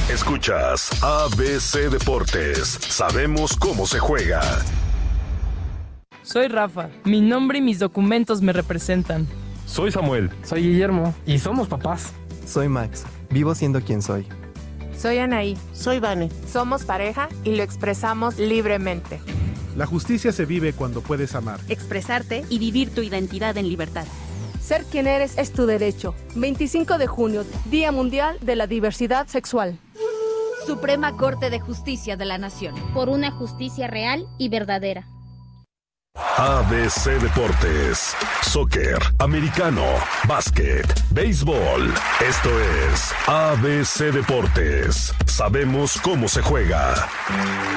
Escuchas ABC Deportes. Sabemos cómo se juega. Soy Rafa. Mi nombre y mis documentos me representan. Soy Samuel. Soy Guillermo. Y somos papás. Soy Max. Vivo siendo quien soy. Soy Anaí. Soy Vane. Somos pareja y lo expresamos libremente. La justicia se vive cuando puedes amar, expresarte y vivir tu identidad en libertad. Ser quien eres es tu derecho. 25 de junio, Día Mundial de la Diversidad Sexual. Suprema Corte de Justicia de la Nación. Por una justicia real y verdadera. ABC Deportes. Soccer, americano, básquet, béisbol. Esto es ABC Deportes. Sabemos cómo se juega.